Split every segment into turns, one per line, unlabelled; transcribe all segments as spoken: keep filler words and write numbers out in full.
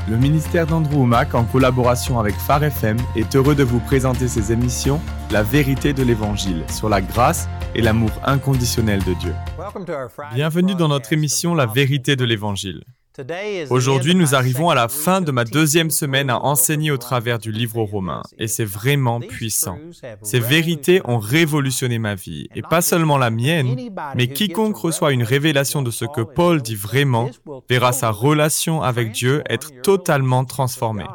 Le ministère d'Andrew Wommack, en collaboration avec Phare F M, est heureux de vous présenter ses émissions « La vérité de l'Évangile » sur la grâce et l'amour inconditionnel de Dieu. Bienvenue dans notre émission « La vérité de l'Évangile ». Aujourd'hui, nous arrivons à la fin de ma deuxième semaine à enseigner au travers du livre aux Romains, et c'est vraiment puissant. Ces vérités ont révolutionné ma vie, et pas seulement la mienne, mais quiconque reçoit une révélation de ce que Paul dit vraiment verra sa relation avec Dieu être totalement transformée.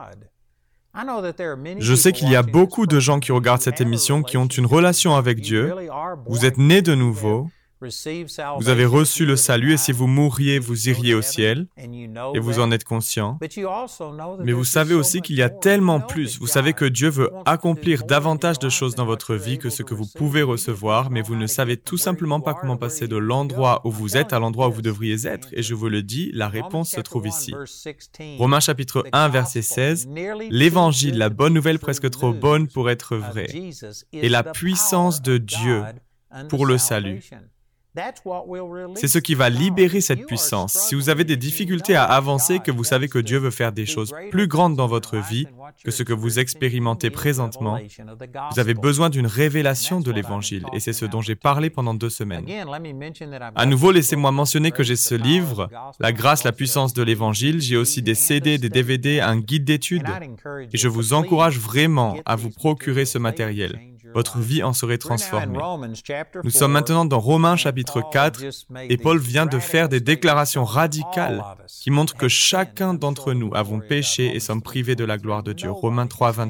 Je sais qu'il y a beaucoup de gens qui regardent cette émission qui ont une relation avec Dieu. Vous êtes nés de nouveau. Vous avez reçu le salut et si vous mourriez, vous iriez au ciel et vous en êtes conscient. Mais vous savez aussi qu'il y a tellement plus. Vous savez que Dieu veut accomplir davantage de choses dans votre vie que ce que vous pouvez recevoir, mais vous ne savez tout simplement pas comment passer de l'endroit où vous êtes à l'endroit où vous devriez être. Et je vous le dis, la réponse se trouve ici. Romains chapitre un, verset seize, « L'Évangile, la bonne nouvelle presque trop bonne pour être vraie, est la puissance de Dieu pour le salut. » C'est ce qui va libérer cette puissance. Si vous avez des difficultés à avancer, que vous savez que Dieu veut faire des choses plus grandes dans votre vie que ce que vous expérimentez présentement, vous avez besoin d'une révélation de l'Évangile, et c'est ce dont j'ai parlé pendant deux semaines. À nouveau, laissez-moi mentionner que j'ai ce livre, La grâce, la puissance de l'Évangile. J'ai aussi des C D, des D V D, un guide d'études, et je vous encourage vraiment à vous procurer ce matériel. Votre vie en serait transformée. Nous sommes maintenant dans Romains chapitre quatre et Paul vient de faire des déclarations radicales qui montrent que chacun d'entre nous avons péché et sommes privés de la gloire de Dieu. Romains trois, vingt-trois.